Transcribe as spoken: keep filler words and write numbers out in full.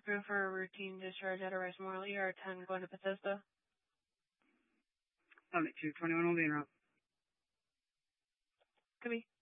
approved for a routine discharge at Rice Memorial E R ten going to Bethesda. Summit two twenty-one will be en route. Could be.